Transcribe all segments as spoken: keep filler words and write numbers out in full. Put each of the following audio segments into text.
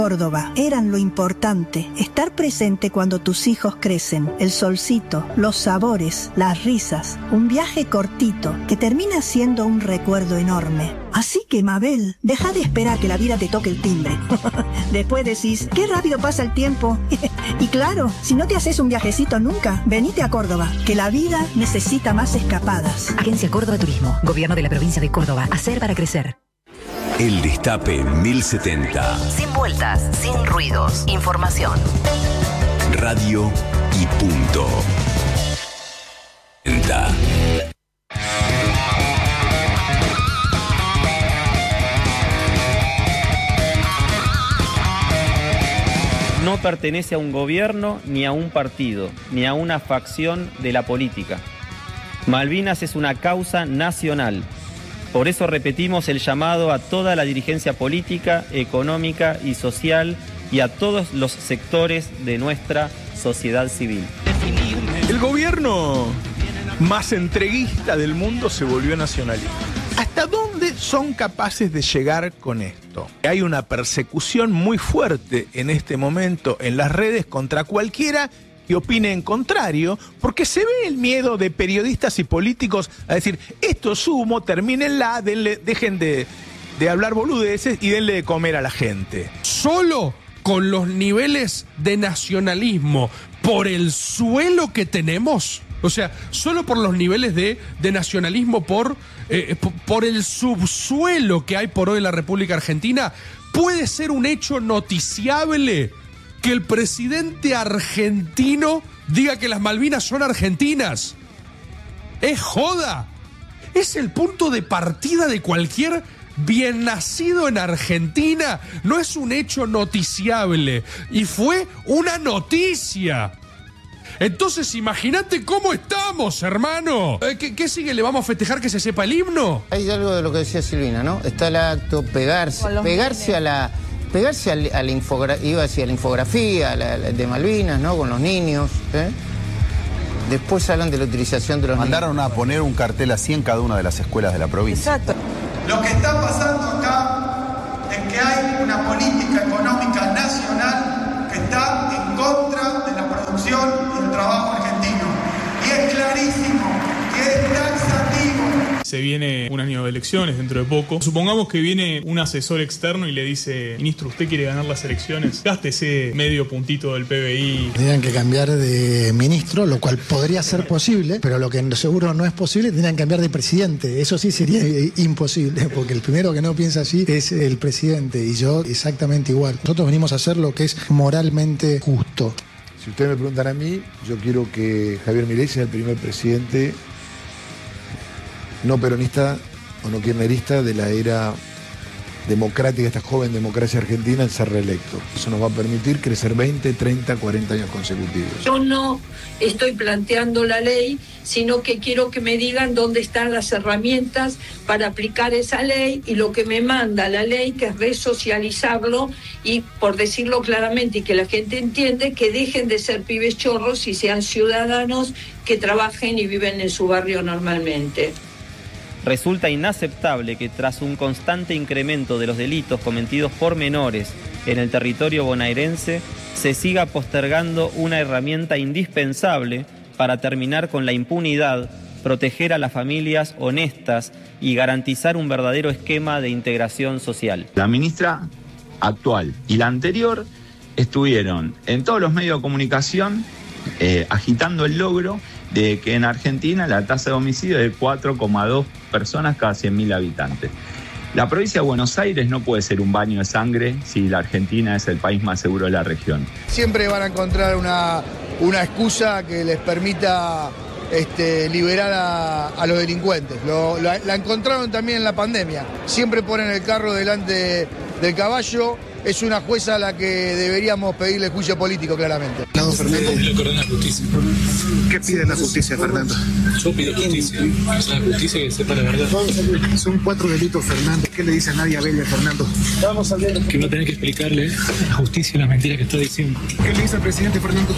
Córdoba eran lo importante, estar presente cuando tus hijos crecen, el solcito, los sabores, las risas, un viaje cortito que termina siendo un recuerdo enorme. Así que, Mabel, deja de esperar que la vida te toque el timbre. Después decís, qué rápido pasa el tiempo. Y claro, si no te haces un viajecito nunca, venite a Córdoba, que la vida necesita más escapadas. Agencia Córdoba Turismo, Gobierno de la Provincia de Córdoba. Hacer para crecer. El Destape mil setenta. Sin vueltas, sin ruidos. Información. Radio y punto. No pertenece a un gobierno, ni a un partido, ni a una facción de la política. Malvinas es una causa nacional. Por eso repetimos el llamado a toda la dirigencia política, económica y social y a todos los sectores de nuestra sociedad civil. El gobierno más entreguista del mundo se volvió nacionalista. ¿Hasta dónde son capaces de llegar con esto? Hay una persecución muy fuerte en este momento en las redes contra cualquiera que opine en contrario, porque se ve el miedo de periodistas y políticos a decir, esto es humo, termínenla, denle, dejen de, de hablar boludeces y denle de comer a la gente. Solo con los niveles de nacionalismo por el suelo que tenemos, o sea, solo por los niveles de, de nacionalismo por, eh, por el subsuelo que hay por hoy en la República Argentina, puede ser un hecho noticiable que el presidente argentino diga que las Malvinas son argentinas. Es joda. Es el punto de partida de cualquier bien nacido en Argentina. No es un hecho noticiable. Y fue una noticia. Entonces imagínate cómo estamos, hermano. ¿Qué, ¿Qué sigue? ¿Le vamos a festejar que se sepa el himno? Hay algo de lo que decía Silvina, ¿no? Está el acto, pegarse, pegarse a la... Pegarse a la, a la, infogra iba hacia la infografía la, la de Malvinas, ¿no? Con los niños. ¿eh? Después hablan de la utilización de los Mandaron niños. a poner un cartel así en cada una de las escuelas de la provincia. Exacto. Lo que está pasando acá es que hay una política económica nacional que está en contra de la producción y el trabajo argentino. Y es clarísimo que es taxativo. Se viene un año de elecciones dentro de poco. Supongamos que viene un asesor externo y le dice, ministro, ¿usted quiere ganar las elecciones? Gástese medio puntito del P B I. Tendrían que cambiar de ministro, lo cual podría ser posible, pero lo que seguro no es posible, tendrían que cambiar de presidente. Eso sí sería imposible, porque el primero que no piensa así es el presidente, y yo exactamente igual. Nosotros venimos a hacer lo que es moralmente justo. Si ustedes me preguntan a mí, yo quiero que Javier Milei sea el primer presidente no peronista o no kirchnerista de la era democrática, esta joven democracia argentina, en ser reelecto. Eso nos va a permitir crecer veinte, treinta, cuarenta años consecutivos. Yo no estoy planteando la ley, sino que quiero que me digan dónde están las herramientas para aplicar esa ley, y lo que me manda la ley, que es resocializarlo y, por decirlo claramente y que la gente entiende, que dejen de ser pibes chorros y sean ciudadanos que trabajen y viven en su barrio normalmente. Resulta inaceptable que tras un constante incremento de los delitos cometidos por menores en el territorio bonaerense se siga postergando una herramienta indispensable para terminar con la impunidad, proteger a las familias honestas y garantizar un verdadero esquema de integración social. La ministra actual y la anterior estuvieron en todos los medios de comunicación eh, agitando el logro de que en Argentina la tasa de homicidio es de cuatro coma dos personas cada cien mil habitantes. La provincia de Buenos Aires no puede ser un baño de sangre si la Argentina es el país más seguro de la región. Siempre van a encontrar una, una excusa que les permita este, liberar a, a los delincuentes. Lo, la, la encontraron también en la pandemia. Siempre ponen el carro delante del caballo. Es una jueza a la que deberíamos pedirle juicio político, claramente. Lado Fernando. Le ordena justicia. ¿Qué pide la justicia, Fernando? Yo pido justicia. Es la justicia que sepa la verdad. Son cuatro delitos, Fernando. ¿Qué le dice a Nadia Bella, Fernando? Vamos a ver. Que no tenés que explicarle la justicia y la mentira que está diciendo. ¿Qué le dice al presidente, Fernando?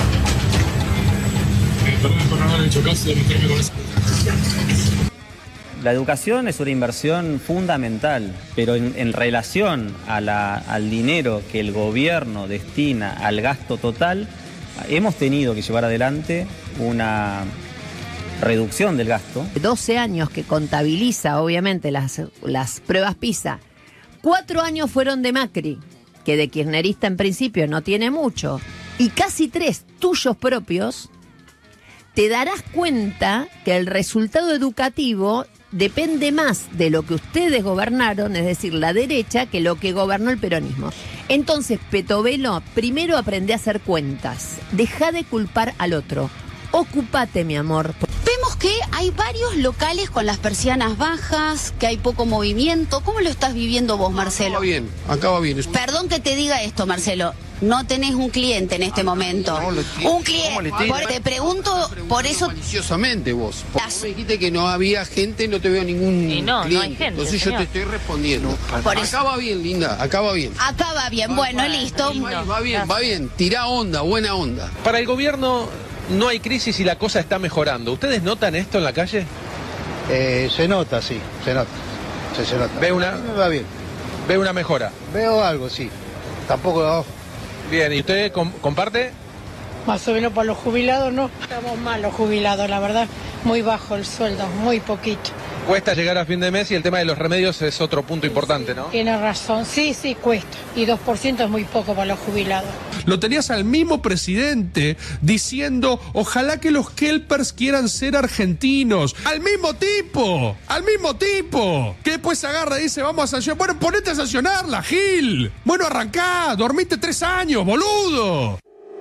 Eh, perdón por no haber hecho caso de meterme con eso. La educación es una inversión fundamental, pero en, en relación a la, al dinero que el gobierno destina al gasto total, hemos tenido que llevar adelante una reducción del gasto. doce años que contabiliza, obviamente, las, las pruebas PISA. Cuatro años fueron de Macri, que de kirchnerista en principio no tiene mucho, y casi tres tuyos propios. Te darás cuenta que el resultado educativo depende más de lo que ustedes gobernaron, es decir, la derecha, que lo que gobernó el peronismo. Entonces, Petovelo, primero aprende a hacer cuentas. Deja de culpar al otro. Ocúpate, mi amor. Vemos que hay varios locales con las persianas bajas, que hay poco movimiento. ¿Cómo lo estás viviendo vos, Marcelo? Acaba bien, acaba bien. Perdón que te diga esto, Marcelo. No tenés un cliente en este momento. No, le, un cliente. Por, te pregunto, por eso... Maliciosamente vos. Porque me dijiste que no había gente, no te veo ningún y no, cliente. No hay gente, Entonces señor. yo te estoy respondiendo. Por acaba eso. bien, linda, acaba bien. Acaba bien, bueno, va, listo. Va, va bien, va bien. Tirá onda, buena onda. Para el gobierno no hay crisis y la cosa está mejorando. ¿Ustedes notan esto en la calle? Eh, se nota, sí, se nota. Se, se nota. ¿Ve una, va bien. ¿Ve una mejora? Veo algo, sí. Tampoco... Oh. Bien, ¿y usted com comparte? Más o menos para los jubilados, no. Estamos mal los jubilados, la verdad. Muy bajo el sueldo, muy poquito. Cuesta llegar a fin de mes y el tema de los remedios es otro punto importante, ¿no? Tiene razón, sí, sí, cuesta. Y dos por ciento es muy poco para los jubilados. Lo tenías al mismo presidente diciendo, ojalá que los kelpers quieran ser argentinos. ¡Al mismo tipo! ¡Al mismo tipo! Que después se agarra y dice, vamos a sancionar. Bueno, ponete a sancionarla, Gil. Bueno, arrancá, dormiste tres años, boludo.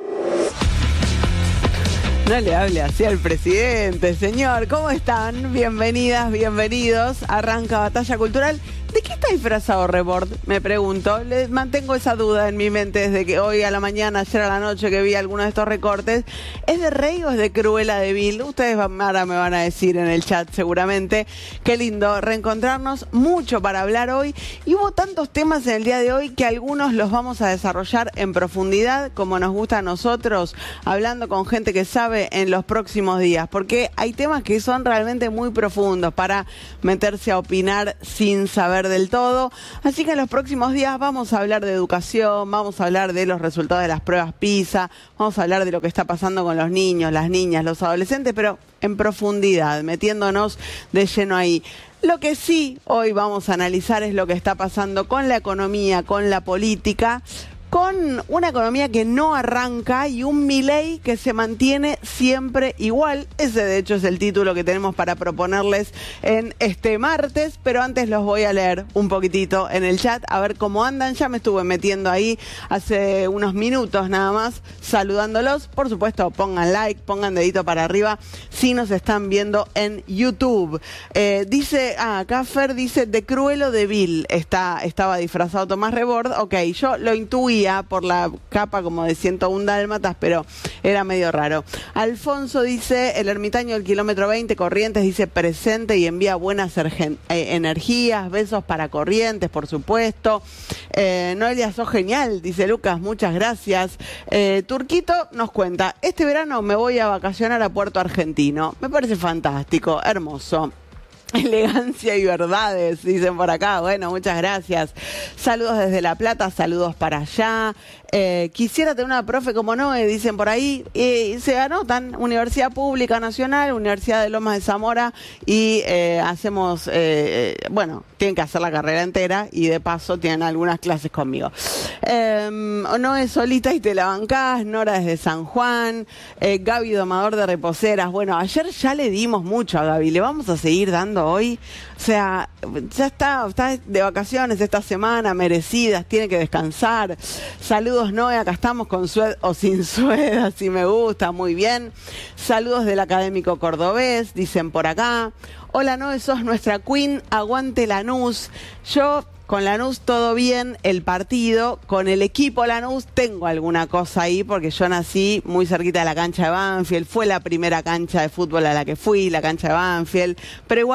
No le hable así al presidente, señor. ¿Cómo están? Bienvenidas, bienvenidos. Arranca Batalla Cultural. ¿De qué está disfrazado Rebord? Me pregunto. Le mantengo esa duda en mi mente desde que hoy a la mañana, ayer a la noche que vi algunos de estos recortes. ¿Es de Rey o es de Cruella de Vil? Ustedes ahora me van a decir en el chat seguramente. Qué lindo reencontrarnos. Mucho para hablar hoy. Y hubo tantos temas en el día de hoy que algunos los vamos a desarrollar en profundidad, como nos gusta a nosotros, hablando con gente que sabe en los próximos días. Porque hay temas que son realmente muy profundos para meterse a opinar sin saber del todo, así que en los próximos días vamos a hablar de educación, vamos a hablar de los resultados de las pruebas PISA, vamos a hablar de lo que está pasando con los niños, las niñas, los adolescentes, pero en profundidad, metiéndonos de lleno ahí. Lo que sí hoy vamos a analizar es lo que está pasando con la economía, con la política, con una economía que no arranca y un Milei que se mantiene siempre igual. Ese de hecho es el título que tenemos para proponerles en este martes, pero antes los voy a leer un poquitito en el chat, a ver cómo andan. Ya me estuve metiendo ahí hace unos minutos nada más, saludándolos. Por supuesto, pongan like, pongan dedito para arriba si nos están viendo en YouTube. Eh, dice, ah, acá Fer dice, de Cruella de Vil está, estaba disfrazado Tomás Rebord. Ok, yo lo intuí por la capa como de ciento uno dálmatas, pero era medio raro. Alfonso dice, el ermitaño del kilómetro veinte, Corrientes, dice presente y envía buenas eh, energías, besos para Corrientes, por supuesto. Eh, Noelia, sos genial, dice Lucas, muchas gracias. Eh, Turquito nos cuenta, este verano me voy a vacacionar a Puerto Argentino. Me parece fantástico, hermoso. Elegancia y verdades, dicen por acá. Bueno, muchas gracias. Saludos desde La Plata, saludos para allá. Eh, quisiera tener una profe como Noé, dicen por ahí. Y se anotan, Universidad Pública Nacional, Universidad de Lomas de Zamora, y eh, hacemos, eh, bueno, tienen que hacer la carrera entera y de paso tienen algunas clases conmigo. Eh, Noé solita y te la bancás, Nora desde San Juan, eh, Gaby Domador de Reposeras. Bueno, ayer ya le dimos mucho a Gaby, le vamos a seguir dando hoy. O sea, ya está, está de vacaciones esta semana, merecidas, tiene que descansar. Saludos, Noé, acá estamos con sued o sin sued, así me gusta, muy bien. Saludos del Académico Cordobés, dicen por acá. Hola, Noé, sos nuestra queen, aguante Lanús. Yo... Con Lanús todo bien, el partido, con el equipo Lanús tengo alguna cosa ahí porque yo nací muy cerquita de la cancha de Banfield, fue la primera cancha de fútbol a la que fui, la cancha de Banfield, pero igual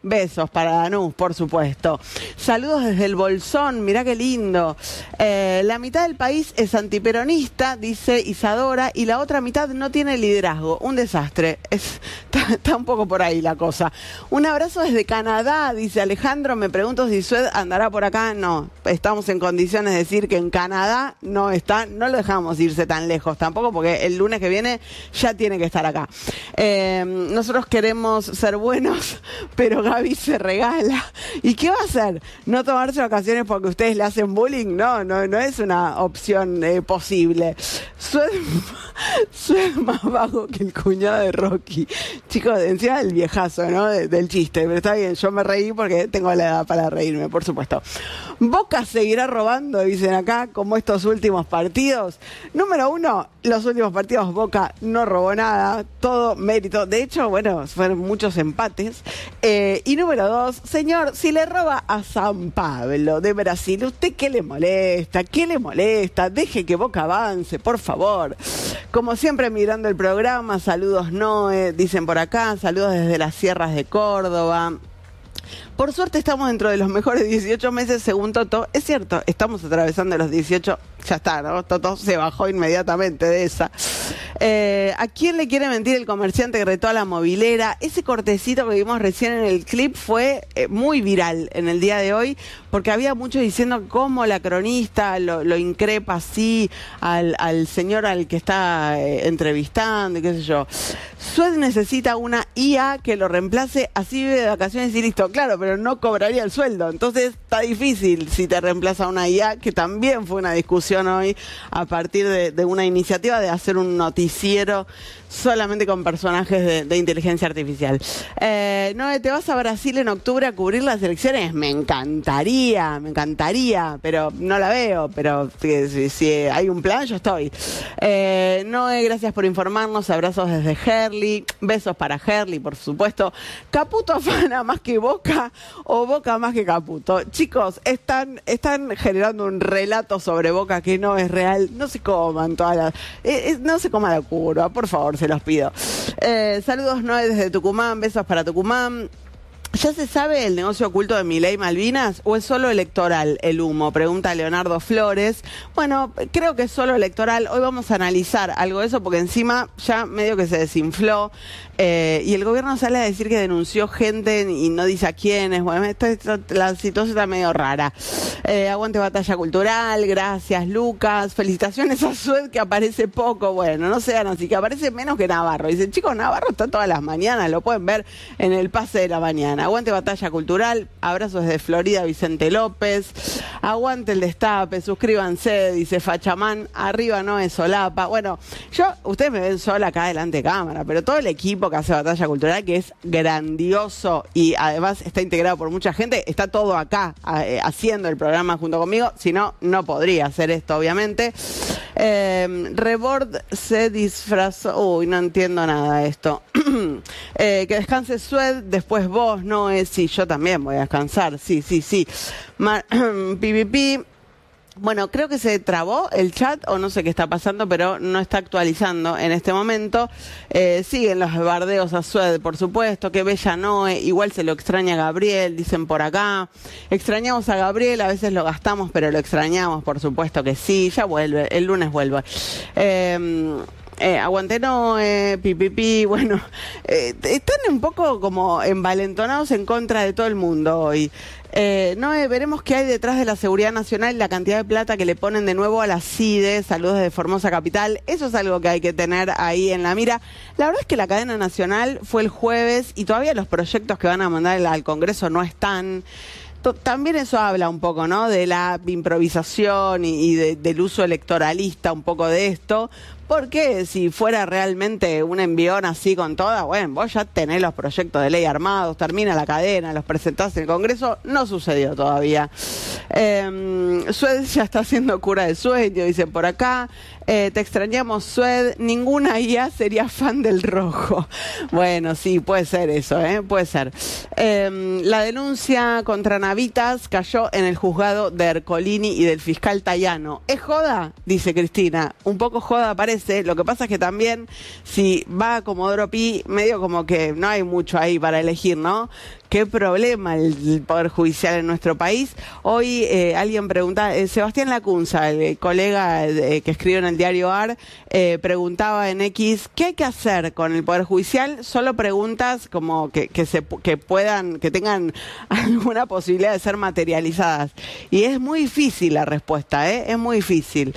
Besos para Danús, por supuesto. Saludos desde el Bolsón, mirá qué lindo. Eh, la mitad del país es antiperonista, dice Isadora, y la otra mitad no tiene liderazgo. Un desastre. Es, está, está un poco por ahí la cosa. Un abrazo desde Canadá, dice Alejandro. Me pregunto si Sued andará por acá. No, estamos en condiciones de decir que en Canadá no está. No lo dejamos irse tan lejos tampoco, porque el lunes que viene ya tiene que estar acá. Eh, nosotros queremos ser buenos, pero Gaby se regala. ¿Y qué va a hacer? ¿No tomarse vacaciones porque ustedes le hacen bullying? No, no, no es una opción eh, posible. Sued, Sued más vago que el cuñado de Rocky. Chicos, encima del viejazo, ¿no? De, del chiste. Pero está bien, yo me reí porque tengo la edad para reírme, por supuesto. Boca seguirá robando, dicen acá, como estos últimos partidos. Número uno, los últimos partidos Boca no robó nada, todo mérito. De hecho, bueno, fueron muchos empates. Eh, y número dos, señor, si le roba a San Pablo de Brasil, ¿usted qué le molesta? ¿Qué le molesta? Deje que Boca avance, por favor. Como siempre, mirando el programa, saludos Noé, dicen por acá, saludos desde las sierras de Córdoba. Por suerte estamos dentro de los mejores dieciocho meses según Toto. Es cierto, estamos atravesando los dieciocho, ya está, ¿no? Toto se bajó inmediatamente de esa. Eh, ¿A quién le quiere mentir el comerciante que retó a la movilera? Ese cortecito que vimos recién en el clip fue eh, muy viral en el día de hoy, porque había muchos diciendo cómo la cronista lo, lo increpa así al, al señor al que está eh, entrevistando y qué sé yo. Sued necesita una I A que lo reemplace, así vive de vacaciones y listo. Claro, pero no cobraría el sueldo. Entonces está difícil si te reemplaza una I A, que también fue una discusión hoy a partir de, de una iniciativa de hacer un noticiero solamente con personajes de, de inteligencia artificial. Eh, no, ¿te vas a Brasil en octubre a cubrir las elecciones? Me encantaría, me encantaría, pero no la veo, pero si, si hay un plan, yo estoy. Eh, Noé, gracias por informarnos, abrazos desde Herli, besos para Herli, por supuesto. ¿Caputo afana más que Boca o Boca más que Caputo? Chicos, están, están generando un relato sobre Boca que no es real. No se coman todas las... Eh, no se coma la curva, por favor, se los pido. Eh, saludos Noé desde Tucumán, besos para Tucumán. ¿Ya se sabe el negocio oculto de Milei Malvinas o es solo electoral el humo? Pregunta Leonardo Flores. Bueno, creo que es solo electoral. Hoy vamos a analizar algo de eso porque encima ya medio que se desinfló eh, y el gobierno sale a decir que denunció gente y no dice a quiénes. Bueno, esto, esto, la situación está medio rara. Eh, aguante Batalla Cultural, gracias Lucas. Felicitaciones a Sued que aparece poco. Bueno, no sean así, que aparece menos que Navarro. Dicen, chicos, Navarro está todas las mañanas, lo pueden ver en el pase de la mañana. Aguante Batalla Cultural, abrazos desde Florida, Vicente López. Aguante el destape, suscríbanse, dice Fachamán. Arriba no es solapa. Bueno, yo, ustedes me ven sola acá delante de cámara, pero todo el equipo que hace Batalla Cultural, que es grandioso y además está integrado por mucha gente, está todo acá eh, haciendo el programa junto conmigo. Si no, no podría hacer esto, obviamente. Eh, Rebord se disfrazó. Uy, no entiendo nada de esto. eh, que descanse Sued, después vos, no es. Sí, yo también voy a descansar. Sí, sí, sí. Mar P V P. Bueno, creo que se trabó el chat o no sé qué está pasando, pero no está actualizando en este momento. Eh, siguen los bardeos a Sued, por supuesto. Qué bella Noé. Igual se lo extraña a Gabriel, dicen por acá. Extrañamos a Gabriel, a veces lo gastamos, pero lo extrañamos, por supuesto que sí. Ya vuelve, el lunes vuelve. Eh, Eh, aguante no, eh, pipipi, bueno, eh, están un poco como envalentonados en contra de todo el mundo hoy. Eh, no, eh, veremos qué hay detrás de la seguridad nacional y la cantidad de plata que le ponen de nuevo a la C I D E. Saludos desde Formosa Capital. Eso es algo que hay que tener ahí en la mira. La verdad es que la cadena nacional fue el jueves y todavía los proyectos que van a mandar al Congreso no están. También eso habla un poco, ¿no? De la improvisación y, y de, del uso electoralista un poco de esto. Porque si fuera realmente un envión así con toda, bueno, vos ya tenés los proyectos de ley armados, termina la cadena, los presentás en el Congreso, no sucedió todavía. Eh, Sued ya está haciendo cura de sueño, dicen por acá. Eh, te extrañamos, Sued. Ninguna I A sería fan del rojo. Bueno, sí, puede ser eso, ¿eh? Puede ser. Eh, la denuncia contra Navitas cayó en el juzgado de Ercolini y del fiscal Tayano. ¿Es joda? Dice Cristina. Un poco joda parece. Lo que pasa es que también, si va a Comodoro Pi, medio como que no hay mucho ahí para elegir, ¿no? qué problema el, el Poder Judicial en nuestro país. Hoy eh, alguien pregunta, eh, Sebastián Lacunza, el, el colega eh, que escribe en el diario A R, eh, preguntaba en X, ¿qué hay que hacer con el Poder Judicial? Solo preguntas como que, que, se, que puedan, que tengan alguna posibilidad de ser materializadas. Y es muy difícil la respuesta, ¿eh? Es muy difícil.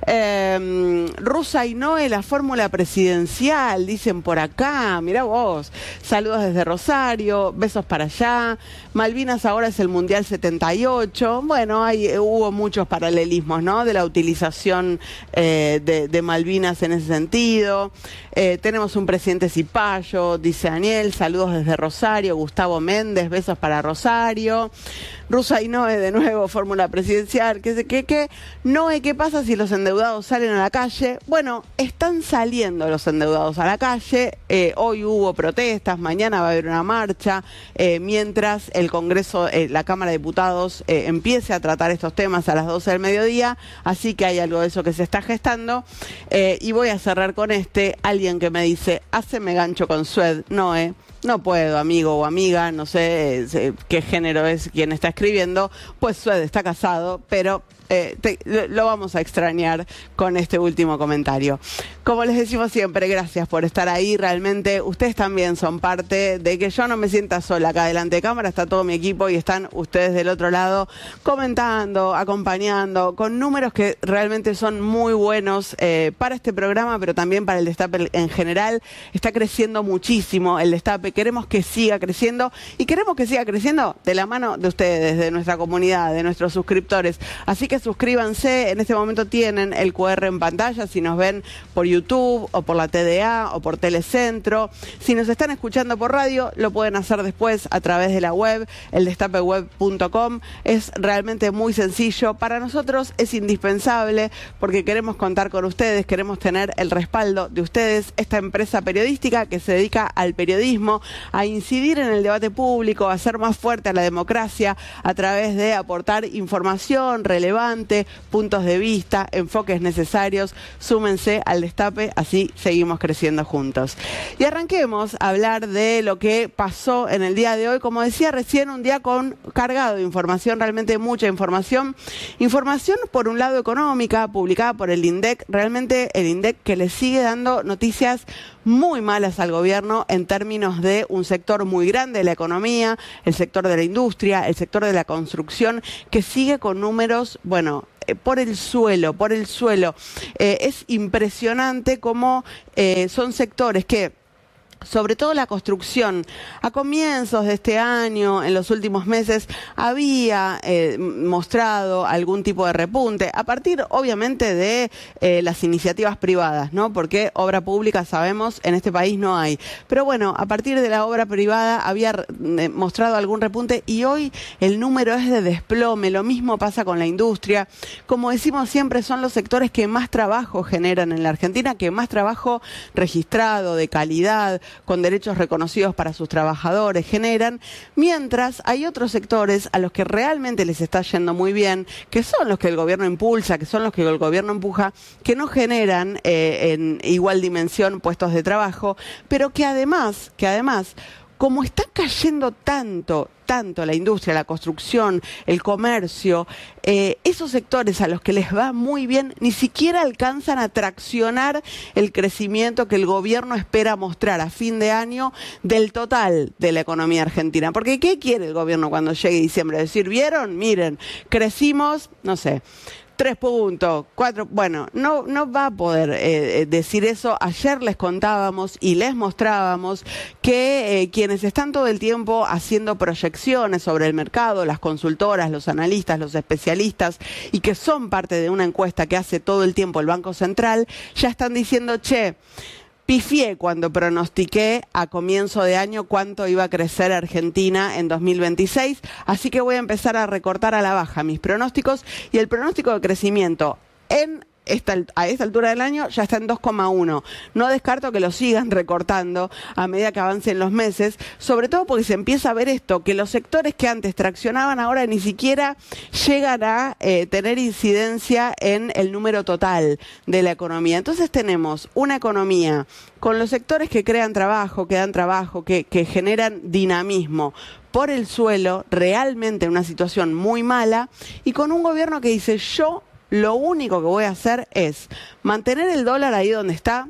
Eh, Rusa y Noé, la fórmula presidencial, dicen por acá, mirá vos. Saludos desde Rosario, besos para allá. Malvinas ahora es el Mundial setenta y ocho. Bueno, hay, hubo muchos paralelismos, ¿no? De la utilización eh, de, de Malvinas en ese sentido. Eh, tenemos un presidente cipayo, dice Daniel, saludos desde Rosario. Gustavo Méndez, besos para Rosario. Rusa y Noé, de nuevo, fórmula presidencial. ¿Qué, qué, qué? Noé, ¿qué pasa si los endeudados salen a la calle? Bueno, están saliendo los endeudados a la calle. Eh, hoy hubo protestas, mañana va a haber una marcha, eh, mientras el Congreso, eh, la Cámara de Diputados, eh, empiece a tratar estos temas a las doce del mediodía. Así que hay algo de eso que se está gestando. Eh, y voy a cerrar con este. Alguien que me dice, haceme gancho con Sued. Noé. No puedo, amigo o amiga, no sé eh, qué género es quien está escribiendo, pues Sued está casado, pero eh, te, lo vamos a extrañar con este último comentario. Como les decimos siempre, gracias por estar ahí, realmente ustedes también son parte de que yo no me sienta sola acá delante de cámara, está todo mi equipo y están ustedes del otro lado comentando, acompañando, con números que realmente son muy buenos eh, para este programa, pero también para el Destape en general. Está creciendo muchísimo el Destape, queremos que siga creciendo y queremos que siga creciendo de la mano de ustedes, de nuestra comunidad, de nuestros suscriptores. Así que suscríbanse, en este momento tienen el cu erre en pantalla, si nos ven por YouTube o por la T D A o por Telecentro. Si nos están escuchando por radio, lo pueden hacer después a través de la web, el destape web punto com. Es realmente muy sencillo. Para nosotros es indispensable porque queremos contar con ustedes, queremos tener el respaldo de ustedes, esta empresa periodística que se dedica al periodismo, a incidir en el debate público, a hacer más fuerte a la democracia a través de aportar información relevante, puntos de vista, enfoques necesarios. Súmense al Destape, así seguimos creciendo juntos. Y arranquemos a hablar de lo que pasó en el día de hoy. Como decía recién, un día con cargado de información, realmente mucha información. Información, por un lado, económica, publicada por el INDEC. Realmente el INDEC que le sigue dando noticias muy malas al gobierno en términos de un sector muy grande de la economía, el sector de la industria, el sector de la construcción, que sigue con números, bueno, eh, por el suelo, por el suelo. Eh, es impresionante cómo eh, son sectores que, sobre todo la construcción, a comienzos de este año, en los últimos meses, había eh, mostrado algún tipo de repunte, a partir obviamente de eh, las iniciativas privadas, ¿no? Porque obra pública, sabemos, en este país no hay. Pero bueno, a partir de la obra privada había eh, mostrado algún repunte y hoy el número es de desplome. Lo mismo pasa con la industria. Como decimos siempre, son los sectores que más trabajo generan en la Argentina, que más trabajo registrado, de calidad, con derechos reconocidos para sus trabajadores generan, mientras hay otros sectores a los que realmente les está yendo muy bien, que son los que el gobierno impulsa, que son los que el gobierno empuja, que no generan eh, en igual dimensión puestos de trabajo, pero que además, que además, como está cayendo tanto, tanto la industria, la construcción, el comercio, eh, esos sectores a los que les va muy bien, ni siquiera alcanzan a traccionar el crecimiento que el gobierno espera mostrar a fin de año del total de la economía argentina. Porque ¿qué quiere el gobierno cuando llegue diciembre? Decir, ¿vieron? Miren, crecimos, no sé, tres puntos, cuatro, bueno, no, no va a poder eh, decir eso. Ayer les contábamos y les mostrábamos que eh, quienes están todo el tiempo haciendo proyecciones sobre el mercado, las consultoras, los analistas, los especialistas, y que son parte de una encuesta que hace todo el tiempo el Banco Central, ya están diciendo, che, pifié cuando pronostiqué a comienzo de año cuánto iba a crecer Argentina en dos mil veintiséis, así que voy a empezar a recortar a la baja mis pronósticos, y el pronóstico de crecimiento en esta, a esta altura del año ya está en dos coma uno. No descarto que lo sigan recortando a medida que avancen los meses, sobre todo porque se empieza a ver esto, que los sectores que antes traccionaban ahora ni siquiera llegan a eh, tener incidencia en el número total de la economía. Entonces tenemos una economía con los sectores que crean trabajo, que dan trabajo, que, que generan dinamismo por el suelo, realmente en una situación muy mala, y con un gobierno que dice, yo lo único que voy a hacer es mantener el dólar ahí donde está.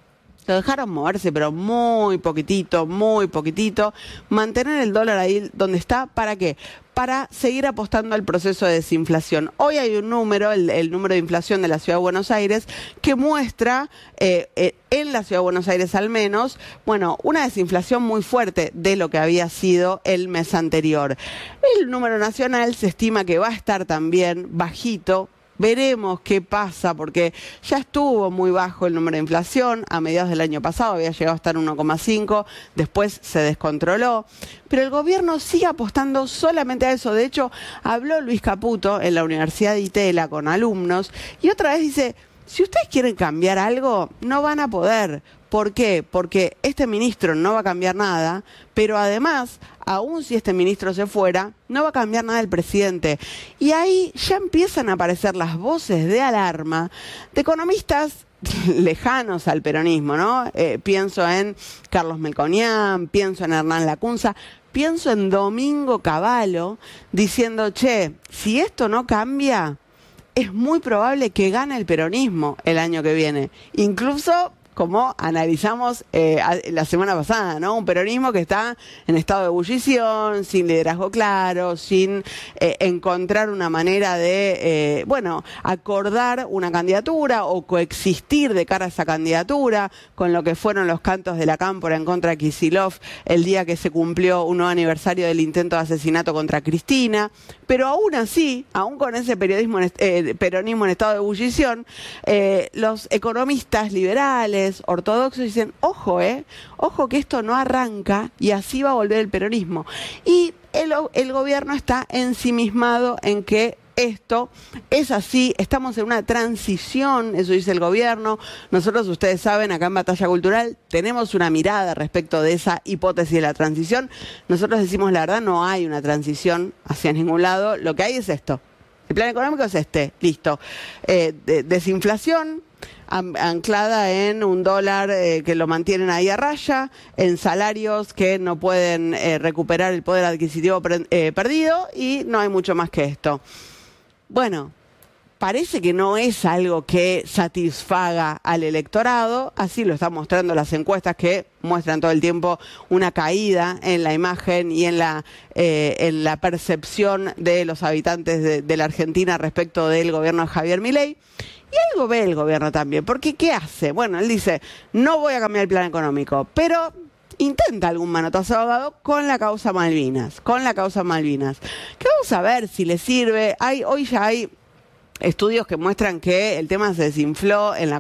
Lo dejaron moverse, pero muy poquitito, muy poquitito. Mantener el dólar ahí donde está, ¿para qué? Para seguir apostando al proceso de desinflación. Hoy hay un número, el, el número de inflación de la Ciudad de Buenos Aires, que muestra, eh, eh, en la Ciudad de Buenos Aires al menos, bueno, una desinflación muy fuerte de lo que había sido el mes anterior. El número nacional se estima que va a estar también bajito. Veremos qué pasa, porque ya estuvo muy bajo el número de inflación. A mediados del año pasado había llegado a estar uno coma cinco, después se descontroló. Pero el gobierno sigue apostando solamente a eso. De hecho, habló Luis Caputo en la Universidad de Itela con alumnos y otra vez dice, si ustedes quieren cambiar algo, no van a poder. ¿Por qué? Porque este ministro no va a cambiar nada, pero además, aun si este ministro se fuera, no va a cambiar nada el presidente. Y ahí ya empiezan a aparecer las voces de alarma de economistas lejanos al peronismo, ¿no? Eh, pienso en Carlos Melconian, pienso en Hernán Lacunza, pienso en Domingo Cavallo, diciendo, che, si esto no cambia, es muy probable que gane el peronismo el año que viene. Incluso, como analizamos eh, la semana pasada, ¿no? Un peronismo que está en estado de ebullición, sin liderazgo claro, sin eh, encontrar una manera de, eh, bueno, acordar una candidatura o coexistir de cara a esa candidatura, con lo que fueron los cantos de la cámpora en contra de Kicillof el día que se cumplió un nuevo aniversario del intento de asesinato contra Cristina. Pero aún así, aún con ese periodismo en, eh, peronismo en estado de ebullición, eh, los economistas liberales, ortodoxos dicen, ojo, eh, ojo que esto no arranca y así va a volver el peronismo. Y el, el gobierno está ensimismado en que esto es así, estamos en una transición, eso dice el gobierno. Nosotros, ustedes saben, acá en Batalla Cultural tenemos una mirada respecto de esa hipótesis de la transición. Nosotros decimos la verdad, no hay una transición hacia ningún lado, lo que hay es esto. El plan económico es este, listo. Eh, de, desinflación, anclada en un dólar eh, que lo mantienen ahí a raya, en salarios que no pueden eh, recuperar el poder adquisitivo per, eh, perdido, y no hay mucho más que esto. Bueno, parece que no es algo que satisfaga al electorado, así lo están mostrando las encuestas que muestran todo el tiempo una caída en la imagen y en la, eh, en la percepción de los habitantes de, de la Argentina respecto del gobierno de Javier Milei. Y algo ve el gobierno también, porque ¿qué hace? Bueno, él dice, no voy a cambiar el plan económico, pero intenta algún manotazo de ahogado con la causa Malvinas, con la causa Malvinas. Que vamos a ver si le sirve. Hay, hoy ya hay estudios que muestran que el tema se desinfló en la